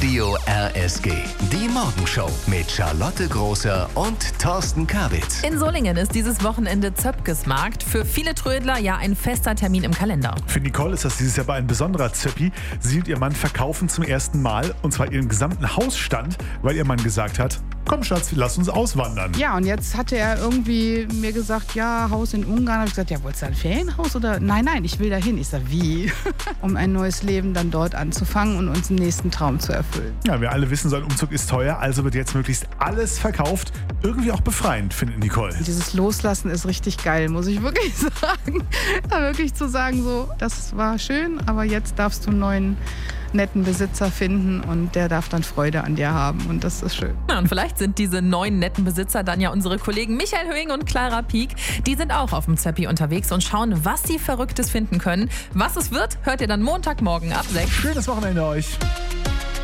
Radio RSG. Die Morgenshow mit Charlotte Großer und Thorsten Kabitz. In Solingen ist dieses Wochenende Zöpkesmarkt. Für viele Trödler ja ein fester Termin im Kalender. Für Nicole ist das dieses Jahr aber ein besonderer Zöppi. Sie und ihr Mann verkaufen zum ersten Mal, und zwar ihren gesamten Hausstand, weil ihr Mann gesagt hat: Komm Schatz, lass uns auswandern. Ja, und jetzt hatte er irgendwie mir gesagt, ja, Haus in Ungarn. Habe ich gesagt, ja, wolltest du ein Ferienhaus oder? Nein, ich will dahin. Ich sag, wie? Um ein neues Leben dann dort anzufangen und uns den nächsten Traum zu erfüllen. Ja, wir alle wissen, so ein Umzug ist teuer, also wird jetzt möglichst alles verkauft. Irgendwie auch befreiend, findet Nicole. Dieses Loslassen ist richtig geil, muss ich wirklich sagen. Da wirklich zu sagen, so, das war schön, aber jetzt darfst du einen neuen, netten Besitzer finden und der darf dann Freude an dir haben und das ist schön. Ja, und vielleicht sind diese neuen netten Besitzer dann ja unsere Kollegen Michael Höhing und Clara Pieck. Die sind auch auf dem Zöppi unterwegs und schauen, was sie Verrücktes finden können. Was es wird, hört ihr dann Montagmorgen ab 6. Schönes Wochenende euch.